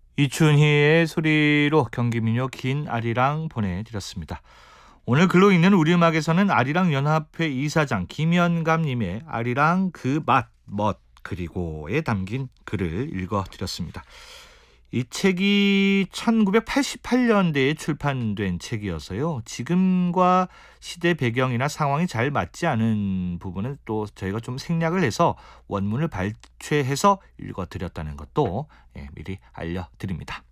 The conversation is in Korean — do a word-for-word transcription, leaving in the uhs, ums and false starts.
이춘희의 소리로 경기민요 긴 아리랑 보내드렸습니다. 오늘 글로 읽는 우리음악에서는 아리랑 연합회 이사장 김연감님의 아리랑 그 맛, 멋, 그리고에 담긴 글을 읽어드렸습니다. 이 책이 천구백팔십팔 년대에 출판된 책이어서요. 지금과 시대 배경이나 상황이 잘 맞지 않은 부분은 또 저희가 좀 생략을 해서 원문을 발췌해서 읽어드렸다는 것도 예, 미리 알려드립니다.